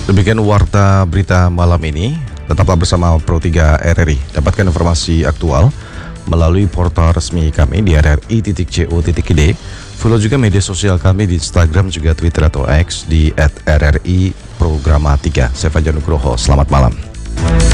Demikian warta berita malam ini. Tetaplah bersama Pro 3 RRI. Dapatkan informasi aktual melalui portal resmi kami di rri.co.id. Follow juga media sosial kami di Instagram, juga Twitter atau X di @rri programa 3. Saya Fajar Nugroho. Selamat malam.